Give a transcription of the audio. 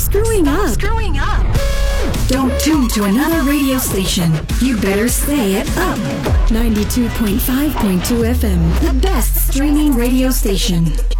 screwing up. Don't tune to another radio station. You better stay at Up. 92.5.2 FM, the best streaming radio station.